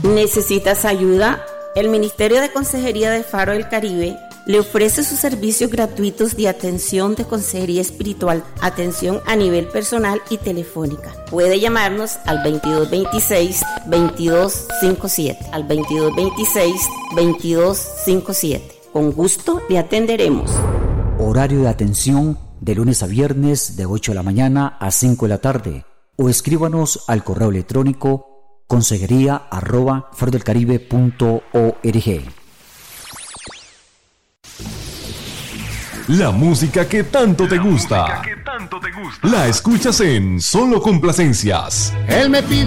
¿Necesitas ayuda? El Ministerio de Consejería de Faro del Caribe le ofrece sus servicios gratuitos de atención de consejería espiritual, atención a nivel personal y telefónica. Puede llamarnos al 2226-2257, al 2226-2257. Con gusto le atenderemos. Horario de atención de lunes a viernes de 8 de la mañana a 5 de la tarde. O escríbanos al correo electrónico consejería@farodelcaribe.org. La música que tanto te gusta. La escuchas en Solo Complacencias. Él me pide